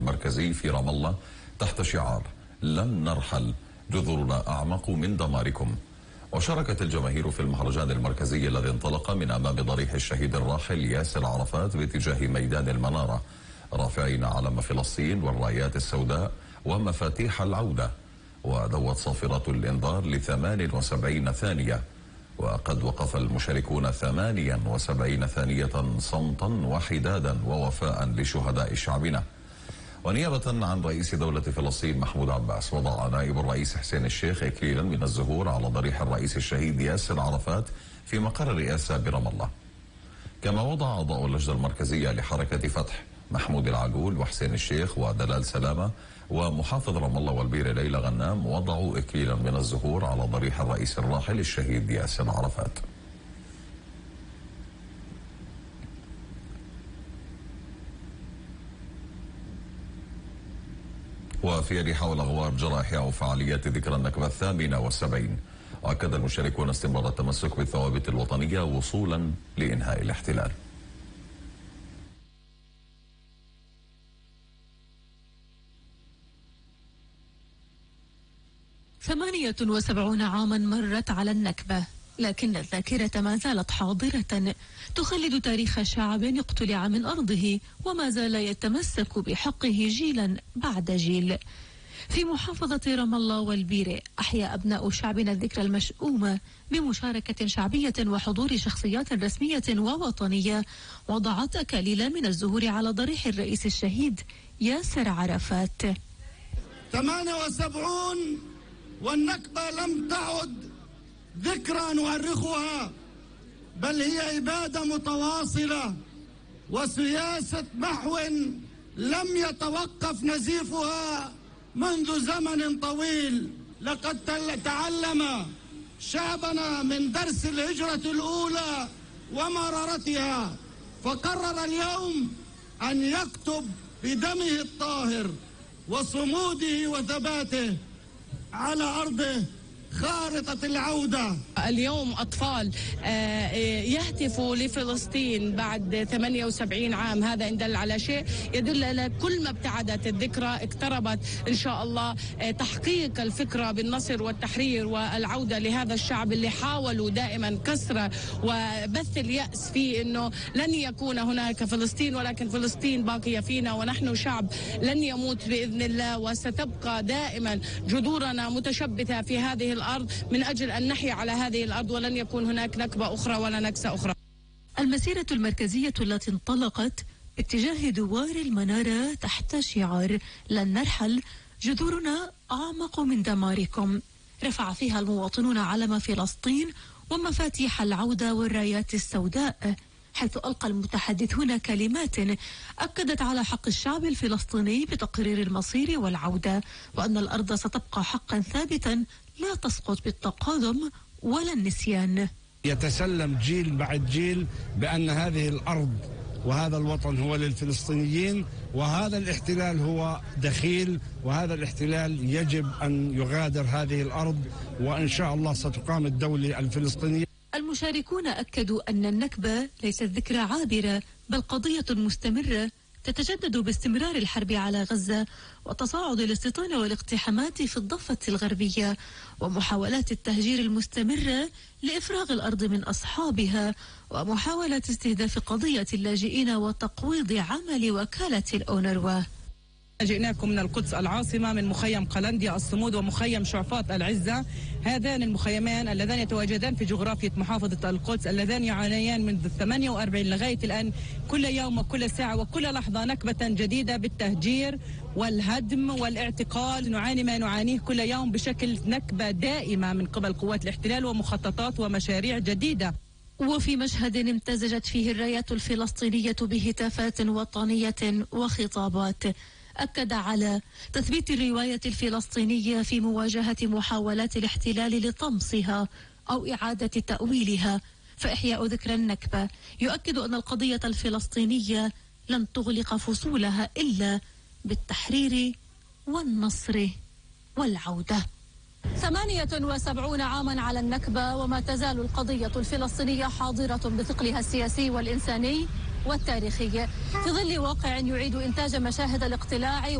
المركزي في رام الله تحت شعار لن نرحل، جذورنا أعمق من دماركم. وشاركت الجماهير في المهرجان المركزي الذي انطلق من أمام ضريح الشهيد الراحل ياسر عرفات باتجاه ميدان المنارة، رافعين علم فلسطين والرايات السوداء ومفاتيح العودة. ودوت صافرة الإنذار ل78 ثانية، وقد وقف المشاركون 78 ثانية صمتا وحدادا ووفاء لشهداء شعبنا. ونيابة عن رئيس دولة فلسطين محمود عباس، وضع نائب الرئيس حسين الشيخ إكليلا من الزهور على ضريح الرئيس الشهيد ياسر عرفات في مقر الرئاسة برام الله. كما وضع أعضاء اللجنة المركزية لحركة فتح محمود العقول وحسين الشيخ ودلال سلامة ومحافظ رام الله والبير ليلى غنام، وضعوا إكليلا من الزهور على ضريح الرئيس الراحل الشهيد ياسر عرفات. وفي ريحة والأغوار جرى إحياء فعاليات ذكرى النكبة 78، وأكد المشاركون استمرار التمسك بالثوابت الوطنية وصولا لإنهاء الاحتلال. 78 عاما مرت على النكبة، لكن الذاكرة ما زالت حاضرة تخلد تاريخ شعب اقتلع من أرضه وما زال يتمسك بحقه جيلا بعد جيل. في محافظة رام الله والبير أحيا أبناء شعبنا الذكرى المشؤومة بمشاركة شعبية وحضور شخصيات رسمية ووطنية وضعت أكاليل من الزهور على ضريح الرئيس الشهيد ياسر عرفات. 78 والنكبة لم تعد ذكرى نؤرخها، بل هي إبادة متواصلة وسياسة محو لم يتوقف نزيفها منذ زمن طويل. لقد تعلم شعبنا من درس الهجرة الأولى ومرارتها، فقرر اليوم أن يكتب بدمه الطاهر وصموده وثباته على أرضه خارطة العودة. اليوم أطفال يهتفوا لفلسطين بعد 78 عام، هذا إن دل على شيء يدل على كل ما ابتعدت الذكرى اقتربت إن شاء الله تحقيق الفكرة بالنصر والتحرير والعودة لهذا الشعب اللي حاولوا دائما كسره وبث اليأس في أنه لن يكون هناك فلسطين، ولكن فلسطين باقية فينا ونحن شعب لن يموت بإذن الله، وستبقى دائما جذورنا متشبثة في هذه الأرض من أجل أن نحيا على هذه الأرض، ولن يكون هناك نكبة أخرى ولا نكسة أخرى. المسيرة المركزية التي انطلقت باتجاه دوار المنارة تحت شعار لن نرحل، جذورنا أعمق من دماركم، رفع فيها المواطنون علم فلسطين ومفاتيح العودة والرايات السوداء، حيث ألقى المتحدثون كلمات أكدت على حق الشعب الفلسطيني بتقرير المصير والعودة، وأن الأرض ستبقى حقا ثابتا لا تسقط بالتقادم ولا النسيان. يتسلم جيل بعد جيل بأن هذه الأرض وهذا الوطن هو للفلسطينيين، وهذا الاحتلال هو دخيل، وهذا الاحتلال يجب أن يغادر هذه الأرض، وإن شاء الله ستقام الدولة الفلسطينية. المشاركون أكدوا أن النكبة ليست ذكرى عابرة، بل قضية مستمرة تتجدد باستمرار الحرب على غزة وتصاعد الاستيطان والاقتحامات في الضفة الغربية ومحاولات التهجير المستمرة لإفراغ الأرض من أصحابها ومحاولة استهداف قضية اللاجئين وتقويض عمل وكالة الأونروا. جئناكم من القدس العاصمة، من مخيم قلنديا الصمود ومخيم شعفاط العزة، هذان المخيمان اللذان يتواجدان في جغرافية محافظة القدس، اللذان يعانيان منذ 48 لغاية الآن كل يوم وكل ساعة وكل لحظة نكبة جديدة بالتهجير والهدم والاعتقال. نعاني ما نعانيه كل يوم بشكل نكبة دائمة من قبل قوات الاحتلال ومخططات ومشاريع جديدة. وفي مشهد امتزجت فيه الرايات الفلسطينية بهتافات وطنية وخطابات، أكد على تثبيت الرواية الفلسطينية في مواجهة محاولات الاحتلال لطمسها أو إعادة تأويلها، فإحياء ذكرى النكبة يؤكد أن القضية الفلسطينية لن تغلق فصولها إلا بالتحرير والنصر والعودة. 78 عاما على النكبة وما تزال القضية الفلسطينية حاضرة بثقلها السياسي والإنساني والتاريخي في ظل واقع يعيد إنتاج مشاهد الاقتلاع